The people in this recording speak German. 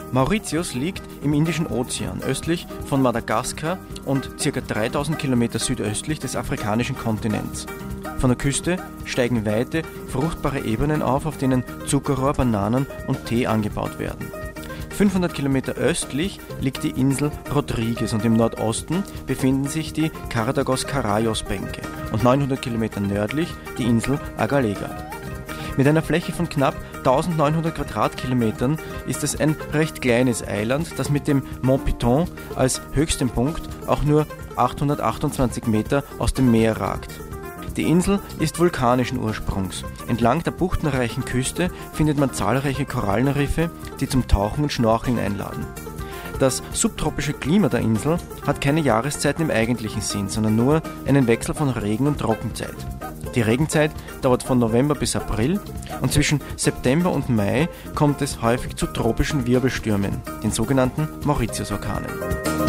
Mauritius liegt im Indischen Ozean, östlich von Madagaskar und ca. 3000 Kilometer südöstlich des afrikanischen Kontinents. Von der Küste steigen weite, fruchtbare Ebenen auf denen Zuckerrohr, Bananen und Tee angebaut werden. 500 Kilometer östlich liegt die Insel Rodrigues und im Nordosten befinden sich die Cartagos-Carayos-Bänke und 900 Kilometer nördlich die Insel Agalega. Mit einer Fläche von knapp 1900 Quadratkilometern ist es ein recht kleines Eiland, das mit dem Mont Piton als höchstem Punkt auch nur 828 Meter aus dem Meer ragt. Die Insel ist vulkanischen Ursprungs. Entlang der buchtenreichen Küste findet man zahlreiche Korallenriffe, die zum Tauchen und Schnorcheln einladen. Das subtropische Klima der Insel hat keine Jahreszeiten im eigentlichen Sinn, sondern nur einen Wechsel von Regen- und Trockenzeit. Die Regenzeit dauert von November bis April und zwischen September und Mai kommt es häufig zu tropischen Wirbelstürmen, den sogenannten Mauritius-Orkanen.